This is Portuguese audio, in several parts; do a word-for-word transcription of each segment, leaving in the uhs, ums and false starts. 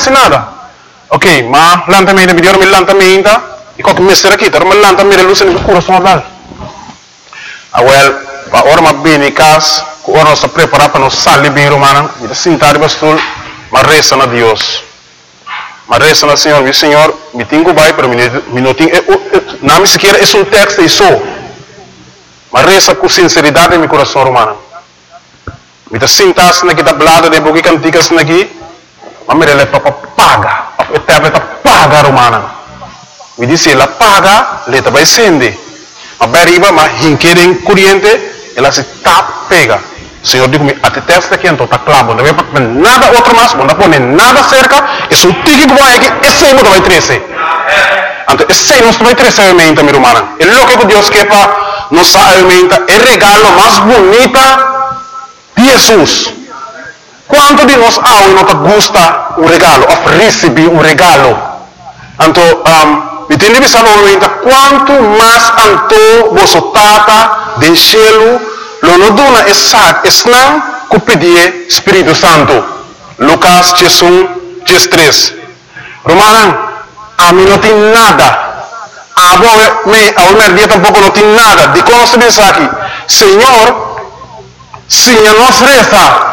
assim nada. Ok, mas lantamento, me deu lantamento, e qualquer mestre aqui, tá? Mas lantamento, luz no coração dela. Ah, well, para hora uma bem casa, hora nós preparar para nós sair bem romana, e sentar de bastul, mas reza na Deus. Mas reza na Senhor, meu Senhor, me tenho vai para mim, me não tenho, não me sequer é um texto e só. Mas reza com sinceridade em meu coração romano. Me tá sentar na kita blada de bogi canticas naqui, mas me rele para paga, a tablet paga romana. Me disse ela paga, leta vai sende. A beriba, mas hinquerem corriente, ela se tap pega. Senhor digo me até testa aqui então tá claro, não vai para nada outro mais, não põe nada cerca, é só tique que vai aqui, esse não vai trece. Então esse não vai trece aumenta meu romana. É lo que Deus quer para nos aumenta, é regalo mais bonita de Jesus. Quanto de nós há e não gosta um regalo, of receber um regalo. Então, um, me tem de saber momento quanto mais anto vosso tata de cielo lo no dona essa esnan que pedir Espírito Santo. Lucas dez, três. Romana, a mim não tem nada. A avó me a uma dia tampouco não tem nada. De como se diz aqui, Senhor, Senhor nos reza.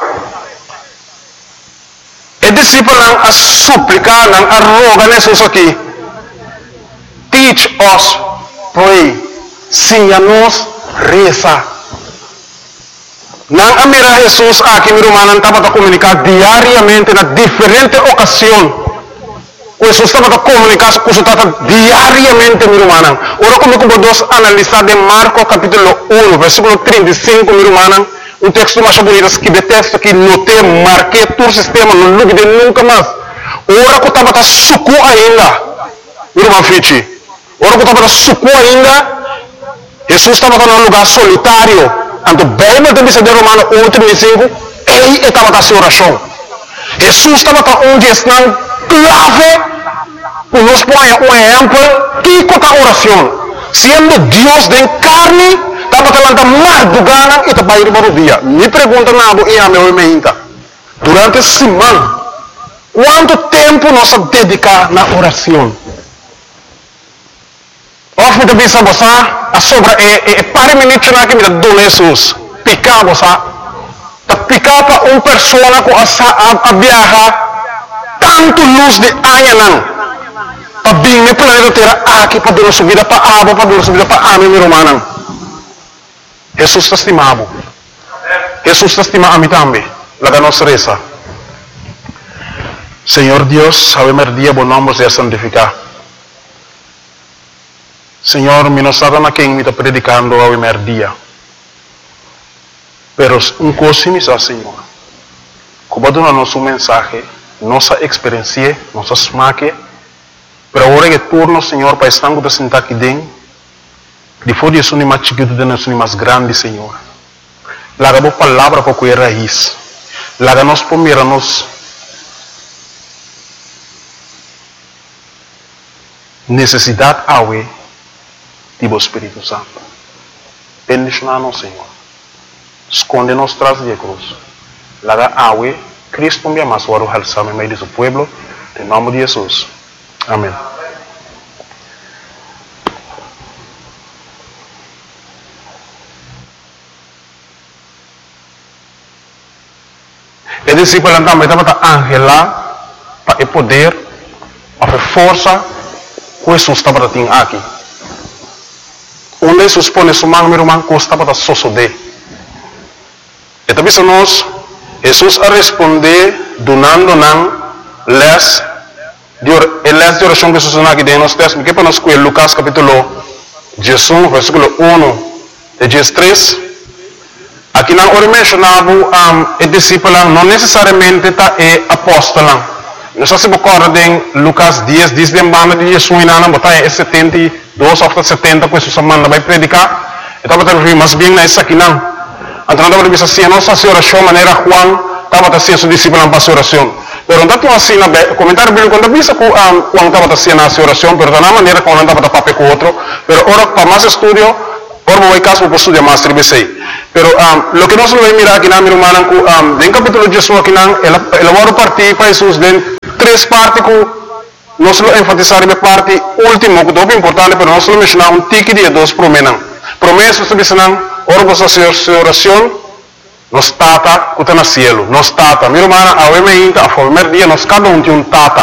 E discípulo não a suplicar, não a rogar nesses aqui. Teach us, pray. Senhor nos reza. Não a mira Jesus aqui, meu irmão, estava a comunicar diariamente na diferente ocasião. O Jesus estava a comunicar com o tata diariamente, meu irmão. Ora como podemos analisar de Marcos capítulo um, versículo trinta e cinco, meu irmão. Um texto mais bonito que de texto que notei, marquei todo o sistema, não ligue de nunca mais. Ora que estava a suco ainda, meu irmão Fichi. Ora que estava a suco ainda, Jesus estava num lugar solitário. Então, bem, mas também se deu Romano um, trinta e cinco, ele estava a sua oração. Jesus estava onde está clave, para nos pôr um exemplo, que é a oração. Sendo Deus de carne, estava falando mais do gana e estava indo para o dia. Me pergunta nada e a minha irmã, durante a semana, quanto tempo nós dedicamos na oração? Of também sabe a sobra é é para mim não tinha que me dar Jesus. Picar você, tá picar para uma pessoa que a a viajar tanto luz de aia não. Para bem me planeta terra aqui para dar subida para água para dar subida para a minha romana. Jesus está estimado. Jesus está estimado a mim também. Laga nos reza. Senhor Deus, ave Maria, bom nome seja santificado. Senhor, me não sabe na quem me está predicando a Maria. Pero um coisa me diz, Senhor, como dá nosso mensagem, nossa experiência, nossa smaque, pero agora que turno, Senhor, para estar com sentar aqui dentro, depois de isso, nem mais chiquito, de nós, nem mais grande, Senhor. Laga a palavra para que raiz. Laga nós para mirar-nos necessidade awe do Espírito Santo. Bendicionar-nos, Senhor. Esconde-nos tras de cruz. Laga awe, Cristo me ama, suaro halsame meio de seu pueblo, em nome de Jesus. Amém. E discípulo também estava ángel lá para poder, para força, que Jesus estava tendo aqui. Onde Jesus põe sua mão, meu irmão, que estava a sosodé. E também se nós, Jesus a responder, donando não, les, les de oração que Jesus não aqui dentro, nós temos que para nós com Lucas capítulo dez, versículo um, de dez, três. Aqui não ora mencionava um, o discípulo não necessariamente está é apóstolo. Não sei se você recorda Lucas dez, diz bem banda de Jesus na botar é setenta e dois ou setenta que Jesus manda vai predicar. Então você vai mas bem na essa aqui não. Então não deve ser assim, não se oração maneira Juan estava a ser seu discípulo para a oração. Pero não tinha assim na comentário bíblico quando visa que Juan estava a ser na oração, pero da maneira como andava a papel com outro. Pero ora para mais estudo, ora vou caso para estudar mais tribesei. Pero um, lo que nós vamos mirar aqui na minha irmã, um, em capítulo de Jesus aqui na, ela ela vai partir para Jesus de três partes que nós vamos enfatizar a parte última, que é muito importante, mas nós vamos mencionar um tique de dois promessas. Promessas que mencionam, órgãos de oração, nós tata que está no cielo, nós tata. Minha irmã, a outra, a forma dia, nós cada um tem um tata.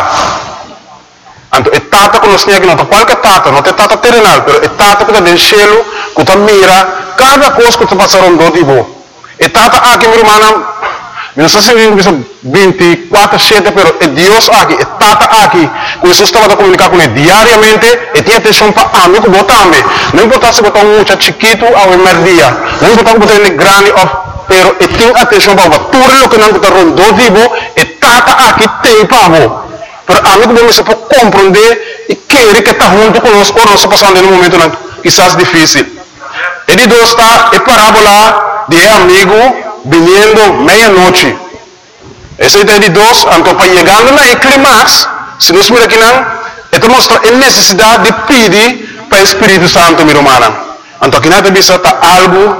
Então, é tata que nós temos aqui, não é qualquer tata, não é tata terrenal, mas é tata que está no cielo, que está mira, cada coisa que está passando do tipo. É tata aqui, minha irmã, não sei se vinte e quatro sete, mas é Deus aqui, é tata aqui, que Jesus estava a comunicar com ele diariamente, e tinha atenção para a mim, que botar também. Não importa se botar um muchacho chiquito ou um merdia, não importa se botar ele grande ou pero e tem atenção para o tudo o que não está rondando vivo e tata aqui tem para o pero a mim como se pode compreender e querer que está junto conosco ou nós passando no momento não quizás difícil ele dois está é parábola de amigo vindo meia-noite esse é de dois então para chegando na clímax se nós mira aqui não é mostra a necessidade de pedir para o Espírito Santo minha irmã então aqui nada disso está algo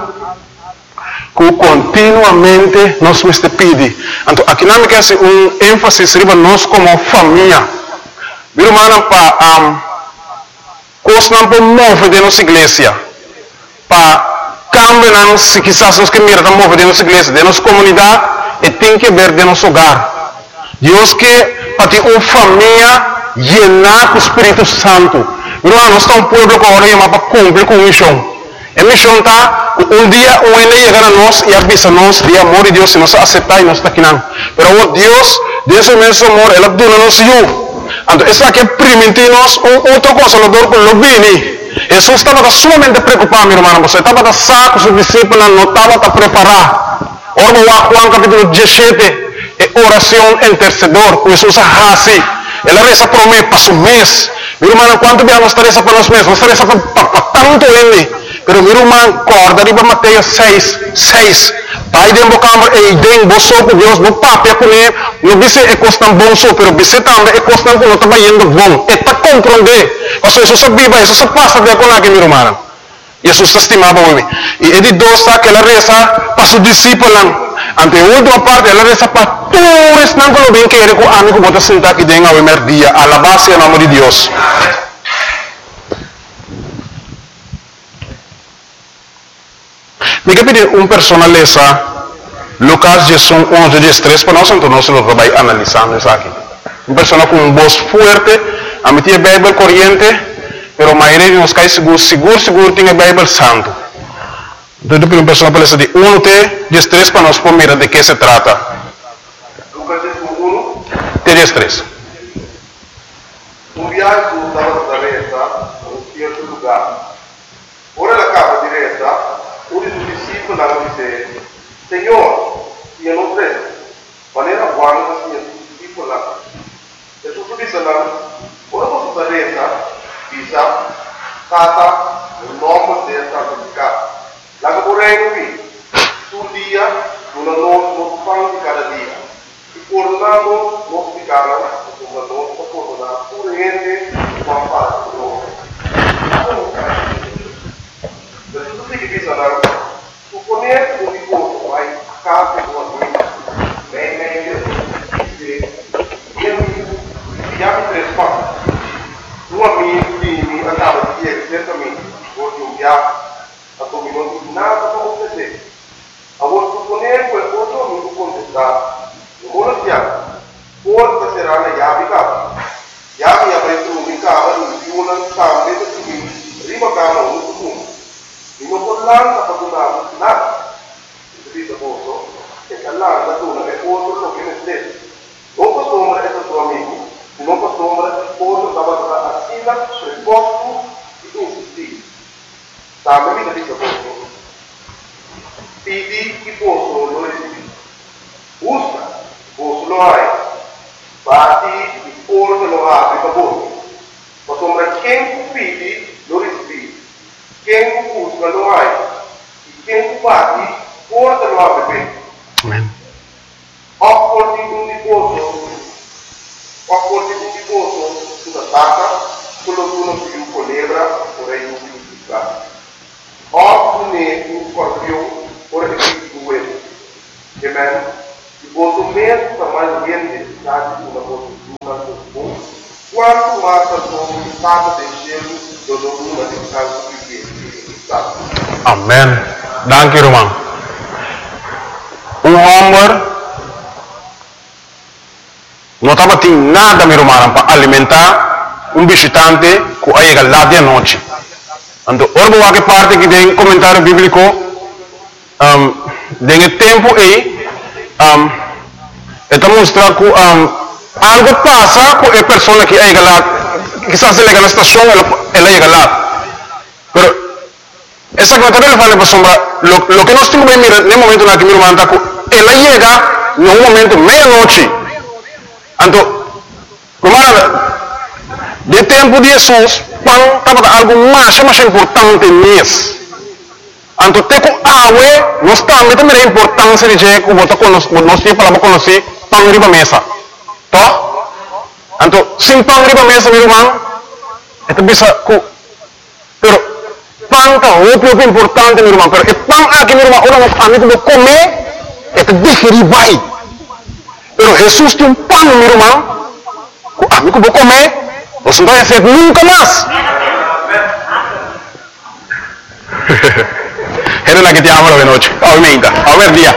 que continuamente nós nos pedimos. Então, aqui não me quer um ênfase sobre nós como família. Meu irmão, para um, coisa não pode mover de nossa igreja. Para cambiar, se quizás nós que mirar mover de nossa igreja, de nossa comunidade, e tem que ver de nosso hogar. Deus que para ter uma família llenar com o Espírito Santo. Meu irmão, nós estamos um povo que agora chama para cumprir com a missão. A missão está, um dia um ele chegar a nós e avisa nós de amor de Deus, se nós aceitar e nós está aqui não. Mas o Deus, Deus é imenso amor, Ele dona nos eu. Então, esse aqui é permitir-nos um outro consolador que não vem. Jesus estava sumamente preocupado, meu irmão, você estava saco, seus discípulos não estavam preparados. Ora, Juan capítulo dezessete, é oração intercedor, que Jesus faz. Ela reza por mim, para o mês. Meu irmão, quanto bem nós reza para nós mesmos? Nós reza para tanto ele. Pero meu irmão, corda riba Mateus seis, seis. Pai de embocambre e idem boso com Deus, no papel com ele, no bice é costan bom so, pero bice também é costan com o estava indo bom. É para compreender. Ou seja, Jesus viva, Jesus passa de com aqui, meu irmão. Jesus estimava o homem. E ele dosa que ela reza para os discípulos. Ante a última parte, ela reza para todos não que lo bem que ele com amigo bota sentar aqui dentro ao primeiro dia, a la base em nome de Deus. Me quer pedir uma personaleza, Lucas Jesús onze, três para nós, então nós vamos analisando isso aqui. Uma pessoa com uma voz forte, a mim tem a Bíblia corrente, mas a maioria de nós cai seguro, seguro, seguro, tem a Bíblia santo. Então, eu pedir uma personaleza de um, três para nós, por mirar de que se trata. Lucas Jesús um, três. Um viaje estava da direita a um certo lugar. Ora, na capa direita, um dos discípulos disse: Senhor, e eu não sei, maneira guarda assim, discípulo lá. Jesus disse lá: ora, você está direita, bisa, kata, o nome de santificado. Lá que por aí, no dia, no nosso pão de cada dia. E por lá, nós ficamos, como nós por lá, por gente, com a paz do homem. Jesus fica dizendo, suponer o divorcio vai a casa do amigo, bem, bem, e já me três passos. Um amigo que me andava de dia, certamente, hoje um viagem, a tua não tem nada para acontecer. Agora, suponer que o outro amigo contestar, no mundo de ano, pode ser na chave casa. Chave abre o meu carro, e o meu carro, dentro do meu, rima carro, no fundo. E não pode lá, não pode lá, nada. Isso diz a bolsa, é que lá, na tuna, é outro lo que me dê. Não costumbra esse teu amigo, e não costumbra outro trabalhar assim, resposto e insistir. Sabe, me diz a bolsa. Pedi que posso lo receber. Busca, posso lo hai. Bati e porta lo abre para bolsa. Costumbra quem pede, lo receber. Quem busca lo hai. E quem bate, porta lo abre bem. Amém. Opporti un diposo, opporti un diposo sulla tacca, quello che uno più colebra, vorrei un più piccato. Oppure un scorpione, ora che più uomo. Amen. Diposo mesmo para mais gente, sabe, uma postura, massa como estava deixando do dono de casa que Amen. Dank u, irmão. Um homem não estava tendo nada, meu irmão, para alimentar um visitante que chega lá de noite. Então, orbo que parte que tem comentário bíblico, um, tem tempo aí, um, está mostrando que um, algo passa com a pessoa que chega lá, quizás chega na estação, ela, ela chega lá. Pero, essa comentário ele fala para sombra, lo, lo que nós temos que mirar no momento na que meu irmão está, ela chega no momento meia-noite. Então, de tempo de Jesus, pão estava algo mais, mais importante nisso. Então, tem que água, nós também temos a importância de que nós temos para conhecer pão riba mesa. Tá? Então, sem pão riba mesa, meu irmão, é que bisa que, pero pão está muito importante, meu irmão. Pero, e pão aqui, meu irmão, ora, a mim tem que comer, é que digerir vai. Pero, Jesus tem um pão, meu irmão. A mim que vou comer, você não vai fazer nunca mais. Era la que te amo de noche, aumenta, a ver día.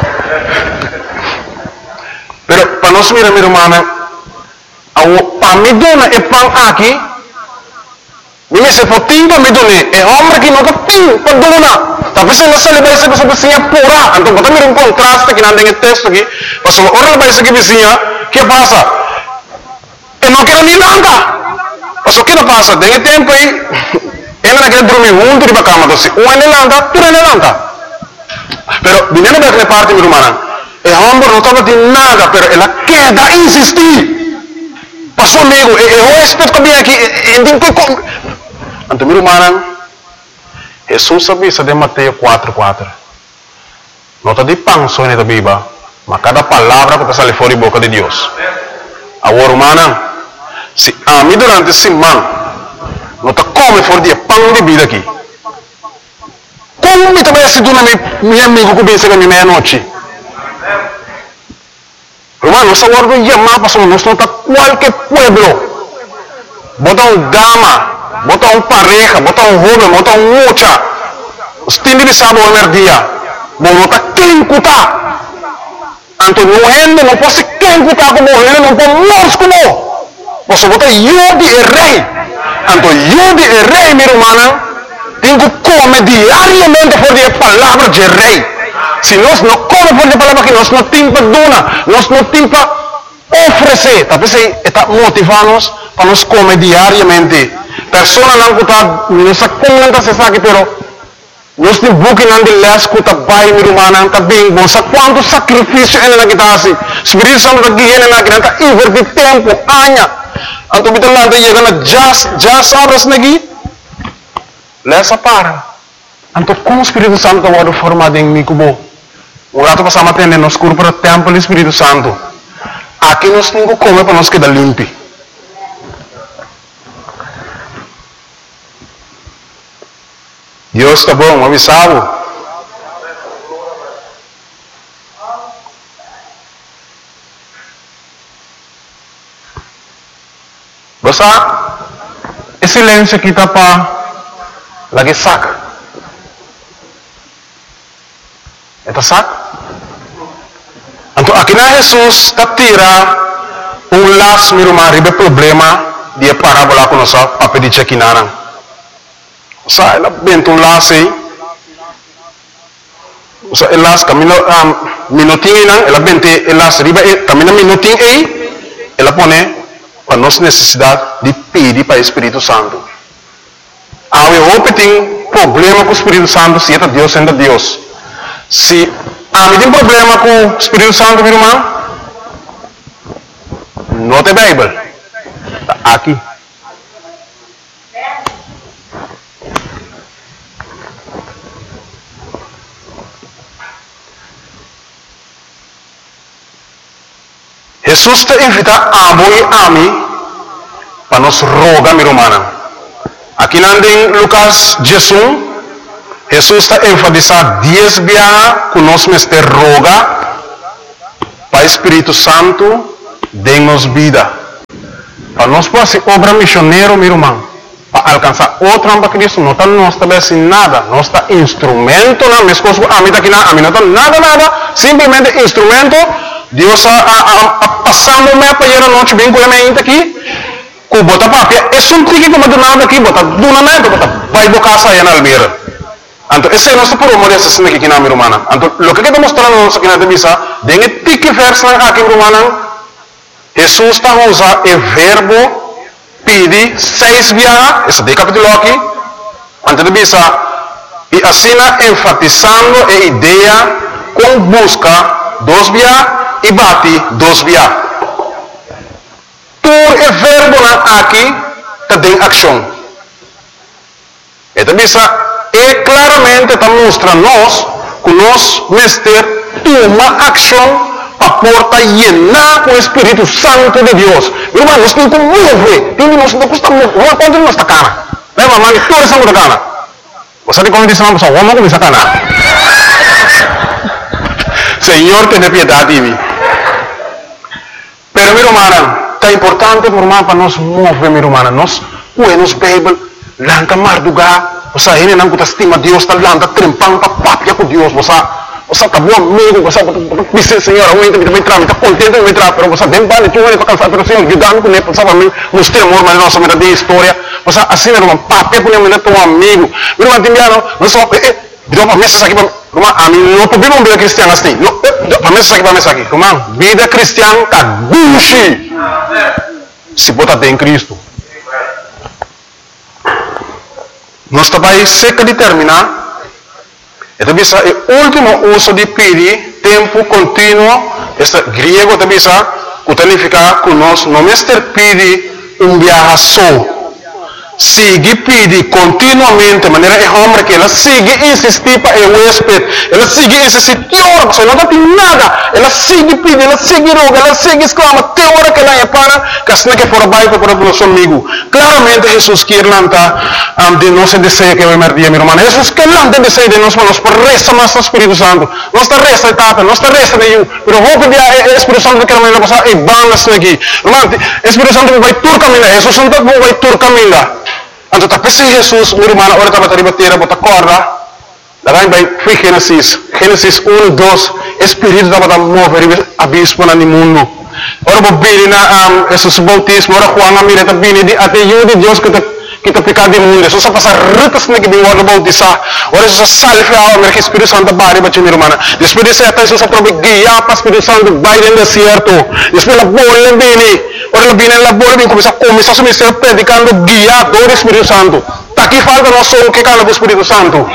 Pero para nós mirar, meu irmão, para mim dona é pão aqui, me se for timba me dona é homem que nunca tem para dona. Talvez não se leva isso que você pura. Então, bota mirar um contraste que não tem texto aqui. Mas ora leva isso que vizinha, que passa? Eu não quero nem nada. Mas o que não passa? Tem tempo aí, ela não quer dormir junto de cama, então, um é levanta, tu é levanta. Pero, vindo da parte, meu irmão, o homem não estava de nada, pero ela quer insistir. Passou amigo, eu respeito que vem aqui, eu que então, meu irmão, Jesus sabia de Mateus quatro, quatro. Não está de pão só na Bíblia, mas cada palavra que sai fora da boca de Deus. Agora, irmão, se a mim durante a semana não está come fora de pão de vida aqui. Como me também se dona meu amigo que vem chegar na meia-noite? Irmão, nós agora vamos chamar para nós não está qualquer pueblo. Bota um dama, bota um pareja, bota um jovem, bota um mocha. Os tindos de sábado ao dia. Bom, não está quem cutar. Então, não é, não pode ser quem cutar como ele, não pode morrer como. Você bota eu de rei. Então, eu de rei, meu irmão, tenho que comer diariamente por a palavra de rei. Se nós não comemos por a palavra que nós não temos para donar, nós não temos para oferecer. Talvez está motivando-nos para nós comer diariamente. Pessoas não está, não se comenta se sabe, pero nós temos booking de les que está bem, meu irmão, está bem bom. Sabe quanto sacrifício ele não está assim? Espírito Santo está aqui, ele não está invertir tempo, anos. Então, kita lá de chegando já já sabes aqui, lessa para. Então, como o Espírito Santo está formado em mim, como o rato passamos a atender nos cursos para o templo do Espírito Santo. Aqui nós temos que comer para nós quedar limpo. Deus está bom, avisado. Basta, esse silêncio aqui está para lagi saca. Está saca? Então, aqui na Jesus está tira um laço, meu irmão, ribe problema de parábola com nossa papel de chequinara. Sa, ela benta um laço aí. Sa, o laço caminho minutinho aí, ela benta o laço ribe, caminho minutinho aí, ela põe para nossa necessidade de pedir para o Espírito Santo. Há um tem problema com o Espírito Santo, se é Deus sendo Deus. Se há um problema com o Espírito Santo, meu irmão, não tem Bíblia. Está aqui. Jesus te invita a voi a mim para nos rogar, meu irmão. Aqui em Lucas dezesseis, Jesus está enfatizando dez vezes que nós nos roga para o Espírito Santo de nos vida. para nós fazer obra missionária, meu irmão, para alcançar outra para Cristo, não está nós também assim nada, nós está instrumento, não, minhas coisas, a mim está aqui, a mim não está nada, nada, simplesmente instrumento, Deus a, a, a, a passando o mapa, e era noite bem com a minha aqui, com bota papel, é só um tique que bota nada aqui, bota do na mente, bota, vai do casa aí na albeira. Então, esse é o nosso promo de assassino aqui na minha irmã. Então, o que está mostrando aqui na divisa, tem um tique verso aqui na irmã, Jesus está usando o verbo pedir seis vezes, esse de capítulo aqui, antes de dizer, e assim enfatizando a ideia com busca dois vezes e bate dois vezes. Por o verbo aqui, tem ação. Então, diz, e claramente está mostrando nós que nós mestre toma ação para porta llenar com o Espírito Santo de Deus. Irmão, nós temos que mover. Nós não custa mover. Vamos contra nossa cara. Lembra, mano? Tudo é sangue da cara. Você tem como dizer uma pessoa, vamos começar a cana. Senhor, tenha piedade de mim. Pero, meu irmão, está importante para nós mover, meu irmão. Nós, nos Bíblia, lanta mardugar. Você ainda não estima Deus, está lanta trempando para papia com Deus. Você Você está bom amigo, você está Senhor, eu ainda me entrar, está contente de entrar, mas você tem vale, tu vai ficar pero Senhor, ajudando com ele, você vai mostrar amor, mas nossa vida de história, você assim é um papel com ele, teu amigo, meu irmão, enviaram, não só, deu para mesa aqui, irmão, a mim não podemos vida cristiana assim, para mesa aqui, para mesa aqui, irmão, vida cristiana está buchi, se botar em Cristo. Nós também seca de terminar. Então, o último uso de pedir, tempo contínuo, este griego também significa que nós não mestre pedir um viaje só. Sigue pedir continuamente, de maneira é homem que ela sigue insistir para o huésped, ela sigue insistir, que hora, você não tem nada, ela sigue pedir, ela sigue roga, ela sigue exclama, que hora que ela é para, que assim que for baixo para o nosso amigo. Claramente Jesus quer lançar um, de nosso desejo que vai merdir, meu irmão. Jesus quer lançar desejo de nós, para nós, por resta nosso Espírito Santo, nossa resta etapa, nossa resta de eu, pero vou pedir ao Espírito Santo que ela vai passar e bandas aqui. Irmão, o Espírito Santo vai tur caminhar, Jesus Santo vai tur caminhar. Então, tapi si Jesus, meu irmão, ora estava a bater, bota corda, daí vai, foi Gênesis, Gênesis um, dois, Espírito estava a mover a bispo no mundo. Ora, vou vir na Jesus bautismo, ora, Juan, a mira, está vindo, até eu de Deus que está que está picado de mundo, Jesus passa ritas na que vem ora bautizar, ora, Jesus salve a alma, que Espírito Santo vai, bate, meu irmão. Depois disso, até Jesus aprove guiar para o Espírito Santo, vai no deserto, depois a bola vem, ora, vem na bola, vem começar a começar a se mexer, predicando, guiador do Espírito Santo. Aqui falta nós somos que cala do Espírito Santo.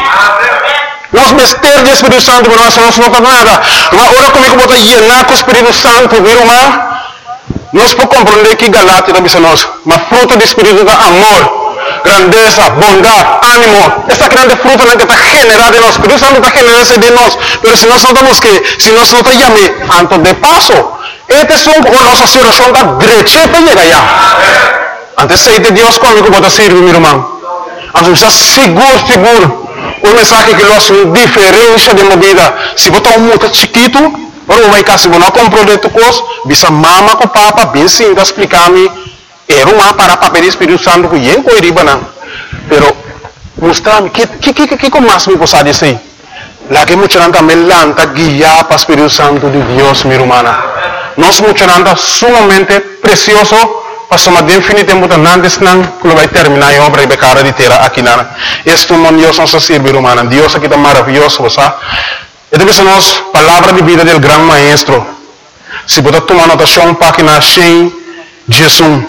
Nós mester do Espírito Santo, mas nós não somos nada. Ora, comigo, vou llenar com o Espírito Santo, meu irmão. Nós podemos compreender que Galátia também é nós, mas fruto do Espírito é amor, grandeza, bondade, ânimo. Essa grande fruta que está generada em nós. O Espírito Santo está generando de nós. Mas se nós não estamos que, se nós não estamos llamando, antes de passo, este é a nossa oração da direita para chegar lá. Antes de Deus comigo, pode servir, meu irmão. Antes de seguro, seguro. Um mensagem que nós uma diferença de vida. Se você está muito chiquito, ou vai cá, se você não comprou de tu coisa, bisa mama com papa, bem sim, tá explicar-me. Era uma para papel do Espírito Santo que eu não iria não. Pero mostrar-me que que que que como mais me possa dizer. Lá que muita gente também lanta guiar para o Espírito Santo de Deus, minha irmã. Nós muita gente sumamente precioso, passamos de infinito tempo antes não que vai terminar a obra e becara de terra aqui na. Este mundo Deus nos serve, irmã. Deus aqui está maravilhoso, você. E depois nós palavra de vida do grande maestro. Se você tomar anotação página cem, Jesus.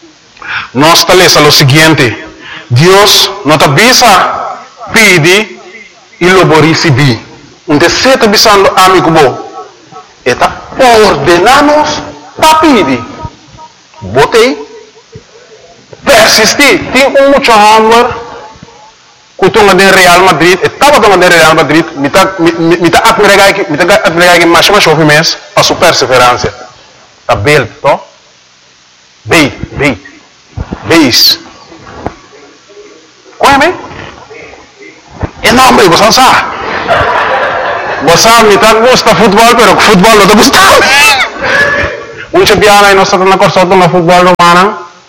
Nós talvez o seguinte, Deus não te avisa, pede e lo receber. Um desejo está avisando amigo bom, está ordenamos para pedir. Botei, persistir. Tem um muito amor, que tu de Real Madrid, estava tu de Real Madrid, me está me está admirar que me está admirar que mais mais chove mês, a sua perseverança. Está bem, to? Bem, bem. Beis. Qual é, bem? É nome, você não sabe. Você me tá gosta de futebol, pero futebol não te gusta. Um champion aí nós estamos na corção do futebol romano.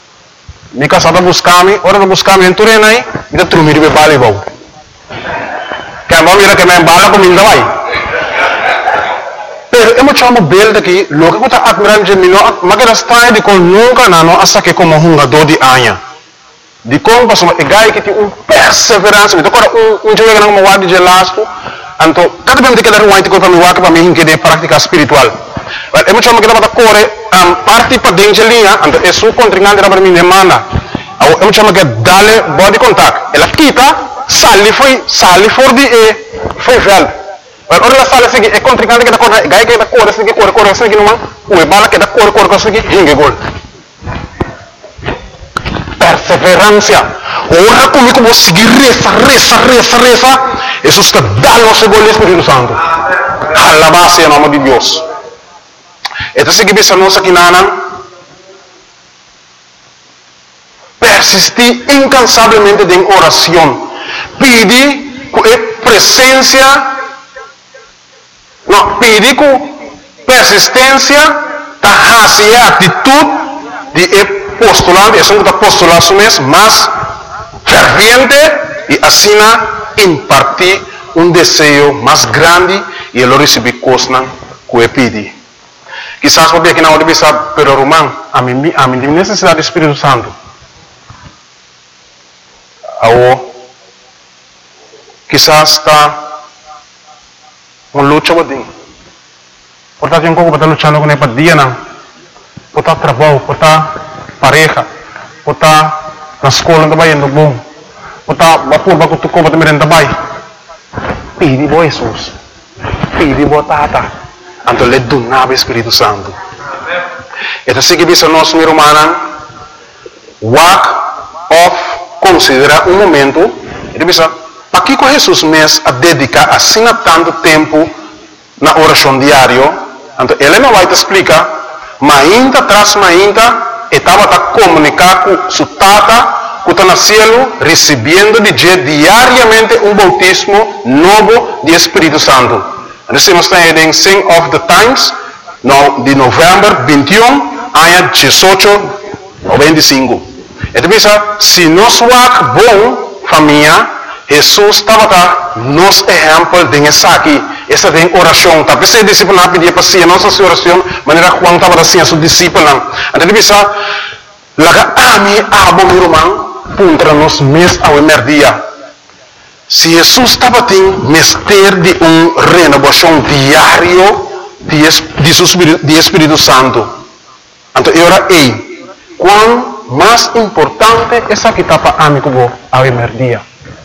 Mi casa está buscando, ora está buscando en Turena ahí, me está trumir de vale bau. Que a mira que me embala com minda vai. Pero hemos chamado bel daqui, lo que está admirando de mim, mas que está de com nunca não, hasta que como um jogador de anha. De como passou uma gai que tem um perseverança, então agora um um jogo que não me guarda de lasto, então cada vez que ele ruim te para me guarda para mim que de prática espiritual. Mas hemos chamado que está corre um parte para dentro de linha, então é sua contrincante para mim demanda. Hemos chamado que dale body contact, ela quita, sali foi, sali for de e foi velho. Mas ora sali seguir é contrincante que está corre, gai que está corre, seguir corre, corre, seguir numa, o bala que está corre, corre, seguir, hinge gol. Perseverança. Ora comigo vou seguir reza, reza, reza, reza. Jesus está dando o seu gol Espírito Santo. Alabado em nome de Deus. Então se que bisa nossa aqui nana, persistir incansavelmente em oração, pedir com presença, não, pedir com persistência, tá hacia atitude de postulante, é um apostolado mesmo, mas ferviente e assim impartir um desejo mais grande e ele receber coisas que ele pede. Quizás porque aqui na hora de pensar, pero Román, a mim a mim necessidade do Espírito Santo. Ou quizás está uma luta com ele. Portanto, eu não estou lutando com ele para dia não. Porta trabalho, porta pareja, porta na escola também indo bom. Porta vapor bago tu ko também também. Pedi bo Jesus. Pedi bo tata. Anto le donava Espírito Santo. Então se que bisa nós mi romana, walk off considera um momento, ele bisa para que com Jesus mesmo a dedicar assim a tanto tempo na oração diário. Então ele não vai te explicar, mas ainda tras mas ainda estava a comunicar com sua tata que está no cielo, recebendo de diariamente um bautismo novo de Espírito Santo. Nós estamos em Sing of the Times, no, de novembro vinte e um, ano dezoito ou vinte e cinco. Então, se nós somos bom família, Jesus estava nos exemplo de essa aqui, essa tem oração. Tá pensei discípulo não pedir para si nossa oração, maneira Juan estava assim a sua discípula. Então, bisa laga ami abo mi romang puntra nos mes ao emerdia. Se Jesus estava tendo mestre de uma renovação diária de, de, Espírito, de Espírito Santo. Então, eu era ei, quão mais importante essa que está para amigo bo ao emerdia.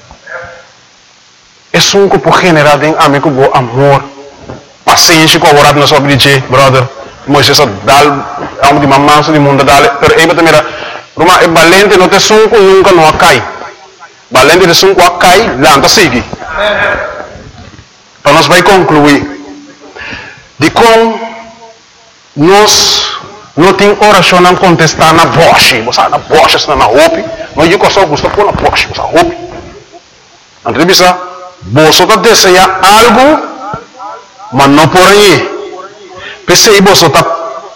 É um grupo general de amigo bo amor, paciência com a na sua vida, brother. Moisés dá um de mamanso de mundo dá, pero ei também era, Roma é valente, não te sunco nunca não cai. Valente de sunco cai, lanta sigue. Então nós vai concluir de como nós não tem oração não contestar na voz, você na voz está na roupa, não eu só gosto pôr na voz, você roupa. Entrevista, você está desejar algo, mas não por aí. Pensei você está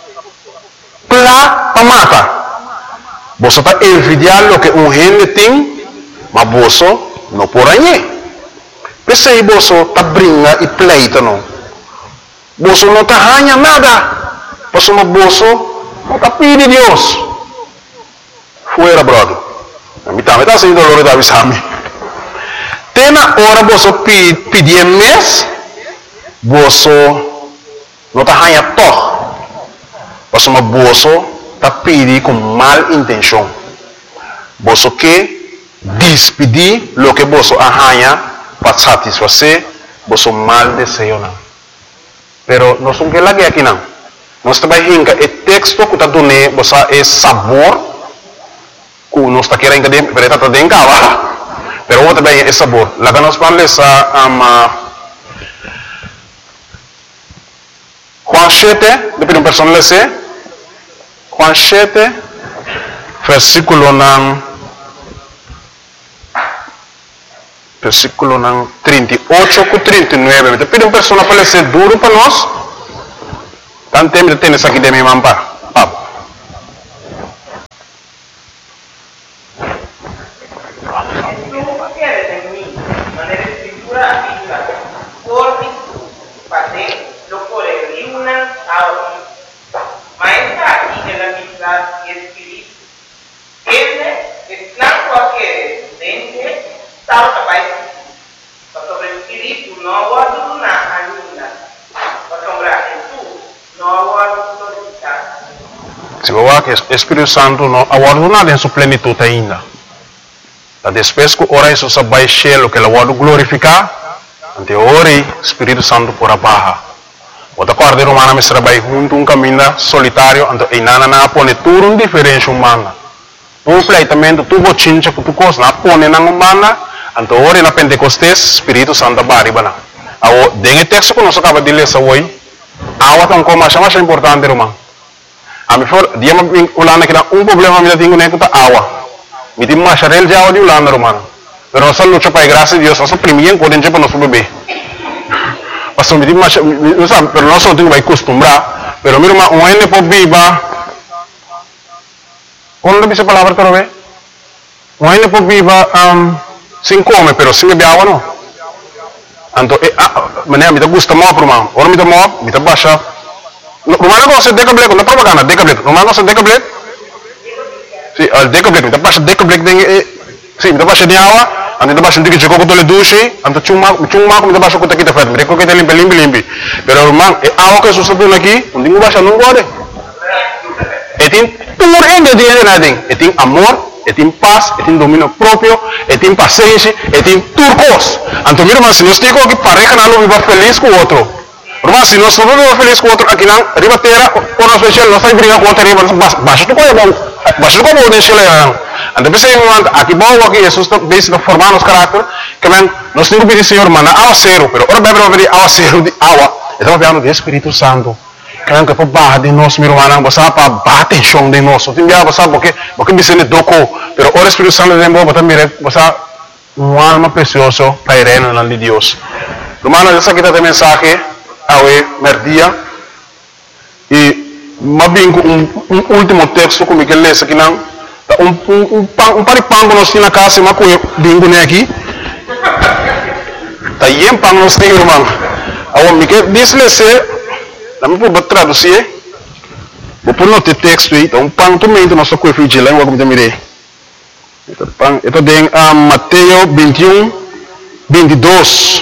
plá para matar. Você está envidiando o que um gente tem, mas você não por aí. Pensei você está brincando e pleita não. Você não está ganhando nada. Você não está pedindo Deus. Fuera, brother. A mim também está sendo dolor da visão. Tem na hora você pedir mês, você não está ganhando todo. Você está pedindo com mal intenção. Você quer despedir o que você ganha para satisfazer você mal desejo não. Pero nós não queremos aqui não. Nós trabalhamos com o texto que está dando você é sabor que nós está querendo que pero está dentro cá. Pero outro também é sabor. Lá que nós vamos ler a Juan sete, depois um personal ler Juan sete, versículo nan versículo nan trinta e oito com trinta e nove. Depois um personal para ler duro para nós. Tanto tempo tem isso aqui de minha mampa. palavra e espírito. Ele, não qualquer dente, tal capaz sobre o espírito, não aguardo na aluna. Para sombrar em tu, não aguardo glorificar. Se você que o Espírito Santo não aguarda nada em sua plenitude ainda. Depois que ora isso se vai cielo que ele aguarda glorificar, ante ora o Espírito Santo por abaixo. Outra quarta romana me trabalha junto um caminho solitário, ante e nana na pone tudo um diferente humana. Um pleitamento tu bochincha que tu cos na pone na humana, ante ora na Pentecostes Espírito Santo baribana. Awo dengue texto que nós acaba de ler essa hoje, awa tão como mais importante romano. A mim for dia me ulana que um problema me tenho nem que tá awa. Me diz mais a real já de ulana romano. Pero nós luta para a graça de Deus, nós primeiro podemos para nosso bebê. Mas me diz mais, não sabe, pero nós não temos que acostumbrar. Pero mira uma um ene por viva. Quando dice palavra para ver? Um ene por viva um sem come, pero sem beber água não. Então, mané me dá gusto mal por mão. Ora me dá mal, me dá baixa. Romano gosta de decablet, não propaganda, decablet. Romano gosta de decablet. Sim, al decablet, me dá baixa decablet de, sim, me dá baixa de água, ando dá baixa de que jogou com tole duche, ando chuma, chuma me dá baixa com taquita fed, me reco que te limpe, limpe, limpe. Pero romano, é água que sucedeu aqui, não digo baixa não gosta. E tem tudo ainda de nada, e tem amor. E tem paz, e tem domínio próprio, e tem paciência, e tem turcos. Então, meu irmão, se nós temos que pareja não viva feliz com o outro. Irmão, se nós não vivemos feliz com o outro, aqui não, riba terra, quando nós fechamos, nós estamos brigando com o outro, riba, baixa do coisa, baixa do coisa, baixa do coisa. Então, pensei, aqui, bom, aqui, Jesus está formando os caráter, que nós temos que pedir, Senhor, mano, água zero, pero ora bebe, bebe, água zero de água. Estamos falando do Espírito Santo. Kaya ka pa ba de nós meu irmão basta pa bate chão de nós tem dia basta porque porque me sente doco pero o Espírito Santo de Deus basta mire basta um alma precioso para irena na de Deus hermano essa aqui tem mensagem awe merdia e mabingo um, um último texto como que lê aqui não um um um um paripango nós tinha na casa mas com bingo né aqui tá yem pang nós tem irmão awe me que diz lê Nami po ba traduzir? Vou pôr no texto aí, então pang tu mento nosso coisa vigilante, vou como mire. Ito pang, ito din um, Mateo vinte-um, vinte e dois.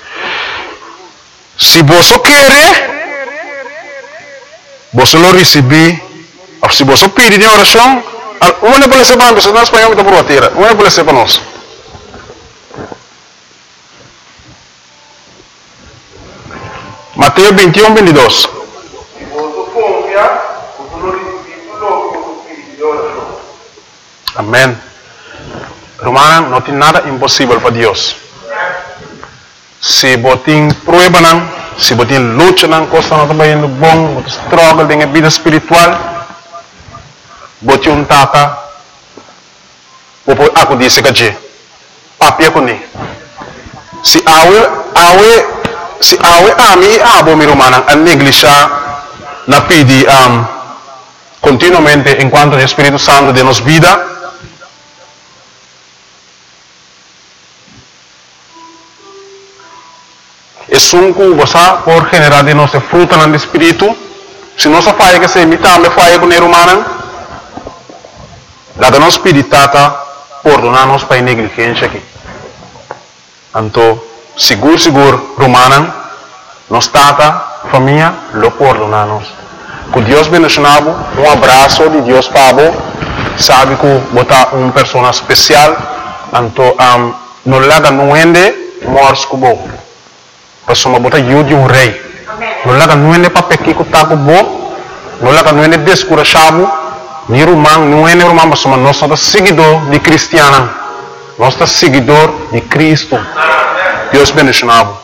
Se você quer, você lo receber. Se você pedir em oração, uma pode ser para nós, nós espanhol então por outra, uma pode ser para nós. Mateo vinte-um, vinte e dois. Amém. Romano, não tem nada impossível para Deus. Se você tem prueba, se você tem luta, coisa não está indo bom, você struggle em vida espiritual, você um tata, você aku disse que papi aku ni. Se awe awe se awe ami abo mi romana a negligenciar na pedi um, continuamente enquanto o Espírito Santo de nos vida. Es un cosa por generar de nuestra fruta en el espíritu. Si no se falla que se imita, me falla con el humano. La de nos spiritata por donarnos para negligencia aquí. Anto, seguro, seguro, romana, nos tata, familia, lo perdonamos. Que Dios bendicionado, un abrazo de Dios para sabe que botar una persona especial, anto, um, no le haga nuende, mors kubo. Pasuma bota yu de um rei. Não laga não é para pequeno que tá com bo, não laga não é descurachado, nem romano, não é romano, mas somos nós somos seguidor de cristiano, nós somos seguidor de Cristo. Deus bendicionado.